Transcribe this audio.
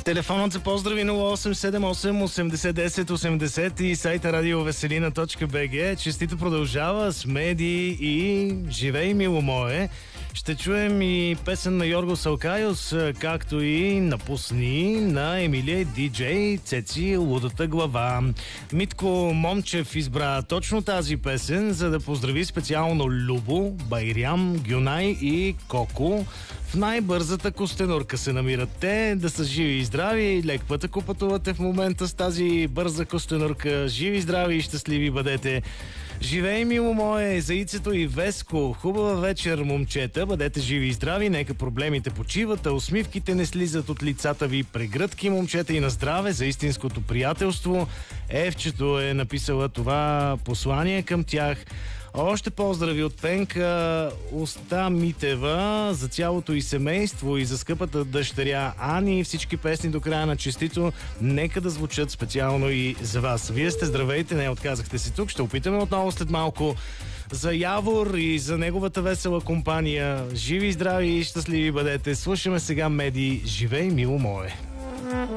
Телефонът за поздрави 0878 8010 80 и сайта radioveselina.bg. Честито продължава с Меди и Живей, мило мое. Ще чуем и песен на Йорго Салкайос, както и Напусни на Емилия Диджей Цеци Лудата глава. Митко Момчев избра точно тази песен, за да поздрави специално Любо, Байрям, Гюнай и Коко. В най-бързата костенурка се намират те. Да са живи и здрави. Лек път, ако пътувате в момента с тази бърза костенурка. Живи, здрави и щастливи бъдете. Живей, мило мое, Заицето и Веско. Хубава вечер, момчета. Бъдете живи и здрави. Нека проблемите почиват, а усмивките не слизат от лицата ви. Прегръдки, момчета, и на здраве за истинското приятелство. Евчето е написала това послание към тях. Още поздрави от Пенка Оста Митева за цялото и семейство и за скъпата дъщеря Ани. Всички песни до края на честито нека да звучат специално и за вас. Вие сте здравейте, не отказахте си тук. Ще опитаме отново след малко за Явор и за неговата весела компания. Живи, здрави и щастливи бъдете. Слушаме сега Меди. Живей, мило мое.